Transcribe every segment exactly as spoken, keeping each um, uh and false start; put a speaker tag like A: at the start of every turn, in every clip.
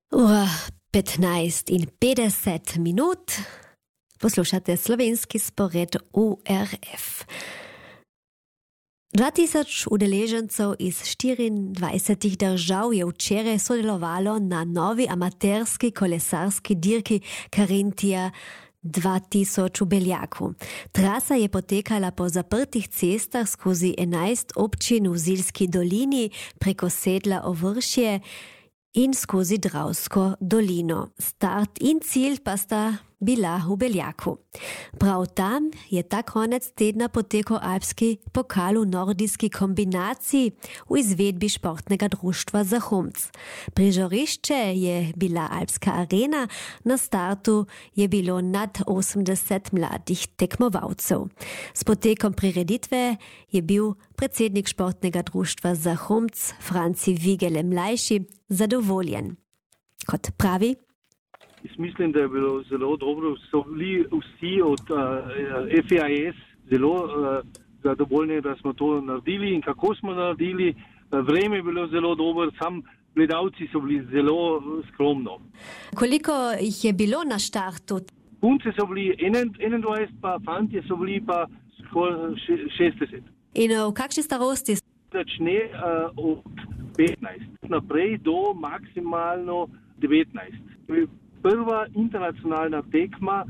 A: Ura petnajst in petdeset minut. Poslušate slovenski spored U R F. Dva tisoč udeležencev iz štiriindvajsetih držav je včeraj sodelovalo na novi amaterski kolesarski dirki Carinthia dva tisoč v Beljaku. Trasa je potekala po zaprtih cestah skozi enajst občin v Zilski dolini, preko sedla Ovršje in skozi Dravsko dolino. Start in cilj pa sta bila v Beljaku. Prav tam je ta konec tedna potekal alpski pokal v nordijski kombinaciji v izvedbi športnega društva Zahumc. Prizorišče je bila Alpska arena, na startu je bilo nad osemdeset mladih tekmovalcev. S potekom prireditve je bil predsednik športnega društva Zahumc Franci Vigele mlajši zadovoljen. Kot pravi,
B: Jaz mislim, da je bilo zelo dobro. So bili vsi od uh, F I S zelo uh, zadovoljni, da smo to naredili in kako smo naredili. Uh, vreme je bilo zelo dobro, sam gledalci so bili zelo skromno.
A: Koliko jih je bilo na štartu?
B: Punce so bili enaindvajset, pa fantje so bili pa skoraj šestdeset.
A: In v kakšni starosti?
B: Začne uh, od petnajst naprej do maksimalno devetnajst. Prva internacionalna tekma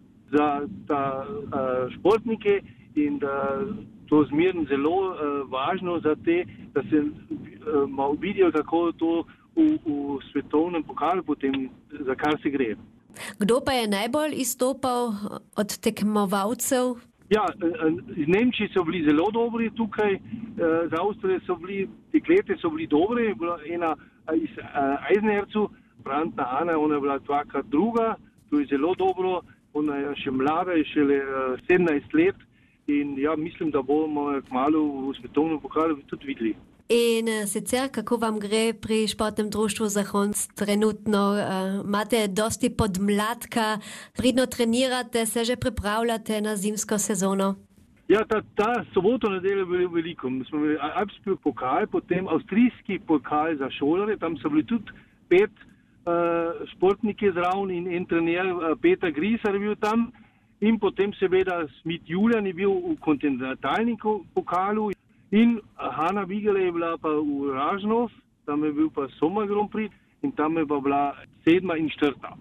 B: za ta, uh, športnike in da to zmerno zelo uh, važno za te, da se uh, malo vidijo, kako to v, v svetovnem pokalu potem, za kar se gre.
A: Kdo pa je najbolj izstopal od tekmovalcev?
B: Ja, iz Nemčije so bili zelo dobri tukaj, z Avstrije so bili, deklete so bili dobre, je bila ena iz Eisenerzu, Brantna Ana, ona je bila dvakrat druga, to je zelo dobro, ona je še mlada, je šele sedemnajst let in ja, mislim, da bomo kmalu v svetovnem pokalu tudi videli.
A: In sicer, kako vam gre pri športnem društvu Zahumc trenutno? Imate dosti podmladka, pridno trenirate, se že pripravljate na zimsko sezono?
B: Ja, ta, ta soboto nedeljo je bilo veliko. Mi smo imeli alpski pokal, potem avstrijski pokal za šolare, tam so bili tudi pet uh, športniki zraven in en trener uh, Peter Grisar je bil tam. In potem seveda Smit Julian je bil v kontinentalnem pokalu. In Hanna Vigele je bila pa v Ražnov, tam je bil pa Soma Grand Prix in tam je pa bila sedma in četrta.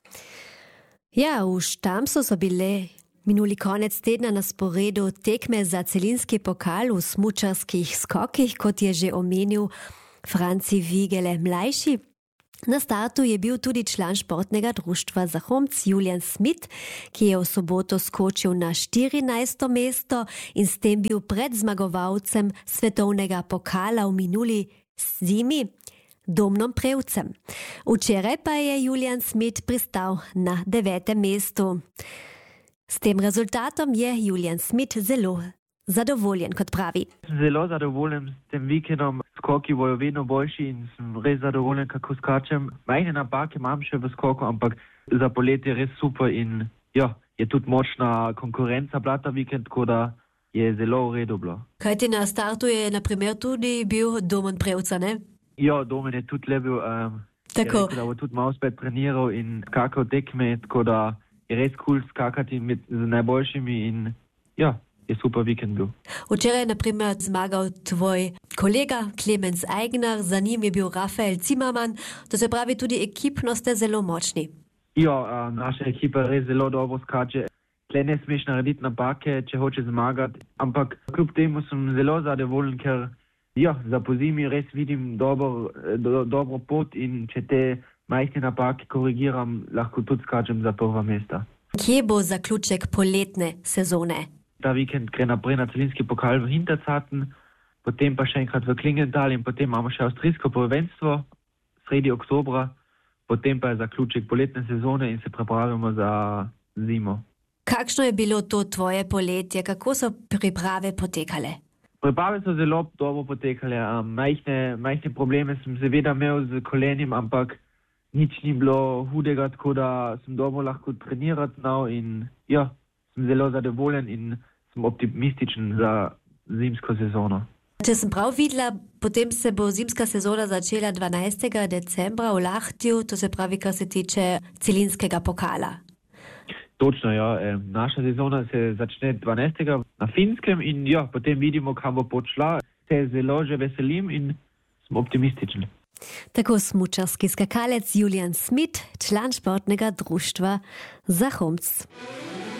A: Ja, v Štamsu so bile minuli konec tedna na sporedu tekme za celinski pokal v smučarskih skokih, kot je že omenil Franci Vigele mlajši. Na startu je bil tudi član športnega društva Zahumc Julian Smit, ki je v soboto skočil na štirinajsto mesto in s tem bil pred zmagovalcem svetovnega pokala v minuli zimi, Domnom Prevcem. Včeraj pa je Julian Smit pristal na devetem mestu. S tem rezultatom je Julian Smit zelo zadovoljen, kot pravi.
C: Zelo zadovoljen s tem vikendom. Skoki bojo vedno boljši in sem res zadovoljen, kako skačem. Majhne napake imam še v skoku, ampak za poletje je res super in ja, je tudi močna konkurenca bila ta vikend, tako da je zelo v redu bilo.
A: Kaj ti na startu je na primer tudi bil Domen Prevca, ne?
C: Ja, Domen je tudi le bil. Um, tako. Je rekel, da bo tudi malo spet treniral in skakal tekme, tako da je res kul cool skakati med z najboljšimi in ja, je super vikend bil.
A: Včeraj je na primer zmagal tvoj kolega Clemens Eigner, za njim je bil Rafael Zimmermann, to se pravi tudi ekipno ste zelo močni.
C: Ja, naša ekipa res zelo dobro skače. Tle ne smeš narediti napake, če hoče zmagati, ampak kljub temu sem zelo zadovoljen, ker ja, za pozimi res vidim dobro, do, dobro pot in če te majhne napake korigiram, lahko tudi skačem za prva mesta.
A: Kje bo zaključek poletne sezone?
C: Ta vikend gre naprej na celinski pokal v Hinterzarten, potem pa še enkrat v Klingenthal in potem imamo še avstrijsko prvenstvo sredi oktobra, potem pa je zaključek poletne sezone in se pripravljamo za zimo.
A: Kakšno je bilo to tvoje poletje? Kako so priprave potekale?
C: Priprave so zelo dobro potekale. Majhne, majhne probleme sem seveda imel z kolenim, ampak nič ni bilo hudega, tako da sem dobro lahko trenirati znal in ja, sem zelo zadovoljen in sem optimističen za zimsko sezono.
A: Če sem prav videla, potem se bo zimska sezona začela dvanajstega decembra v Lahtiju, to se pravi, kar se tiče celinskega pokala.
C: Točno, ja. E, naša sezona se začne dvanajstega na Finskem in ja, potem vidimo, kam bo počla. Se zelo že veselim in sem optimističen.
A: Tako smučarski skakalec Julian Smit, član športnega društva Zahomc.